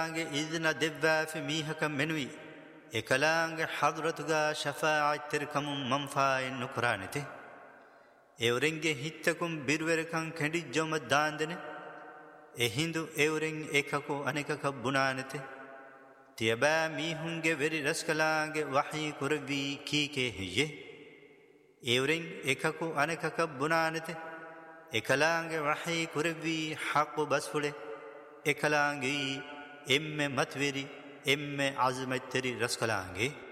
إذن دبا في ميهك منوي إكلانج حضرتغا شفاعة تركم منفاء نكرانته إورنج هيتكم بيروركان كندي جوم داندنه إهندو إورنج إكاكو أنيكاك بنانته تيبا ميهنج بري رسكلانج وحي كربي كيكي هجه إورنج إكاكو أنيكاك بنانته إكلانج وحي كربي حق بسفله إكلانجي إم متوري إم عزمتري رسكلانجي